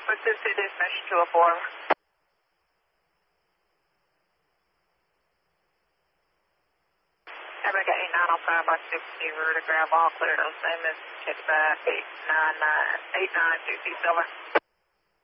Assisted dispatch 204. America 8905 by 60, rear to grab all cleared on same as check back 89227.